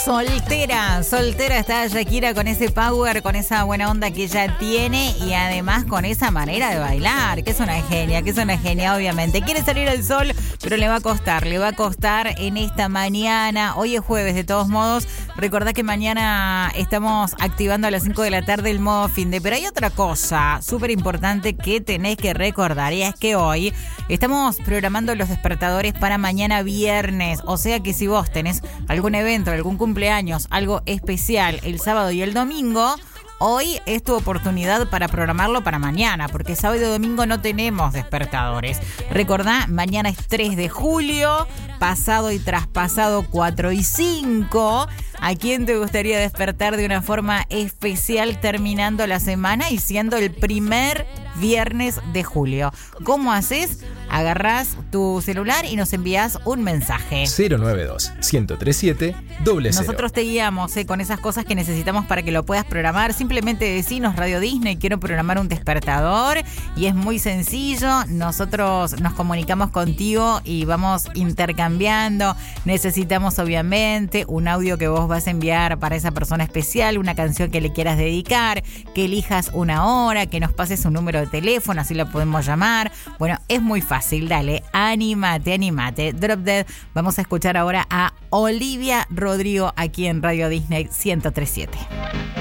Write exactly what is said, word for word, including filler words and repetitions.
Soltera, soltera está Shakira con ese power, con esa buena onda que ella tiene y además con esa manera de bailar, que es una genia, que es una genia obviamente. Quiere salir al sol, pero le va a costar, le va a costar en esta mañana. Hoy es jueves, de todos modos. Recordá que mañana estamos activando a las cinco de la tarde el modo fin de, pero hay otra cosa súper importante que tenés que recordar y es que hoy estamos programando los despertadores para mañana viernes, o sea que si vos tenés algún evento, algún cumpleaños, algo especial el sábado y el domingo, hoy es tu oportunidad para programarlo para mañana, porque sábado y domingo no tenemos despertadores. Recordá, mañana es tres de julio, pasado y traspasado cuatro y cinco. ¿A quién te gustaría despertar de una forma especial terminando la semana y siendo el primer viernes de julio? ¿Cómo haces? Agarrás tu celular y nos envías un mensaje. cero nueve dos, uno tres siete, cero cero. Nosotros te guiamos eh, con esas cosas que necesitamos para que lo puedas programar. Simplemente decinos Radio Disney, quiero programar un despertador y es muy sencillo. Nosotros nos comunicamos contigo y vamos intercambiando. Necesitamos obviamente un audio que vos vas a enviar para esa persona especial, una canción que le quieras dedicar, que elijas una hora, que nos pases un número de teléfono, así lo podemos llamar. Bueno, es muy fácil, dale, anímate, anímate. Drop Dead, vamos a escuchar ahora a Olivia Rodrigo aquí en Radio Disney ciento tres punto siete.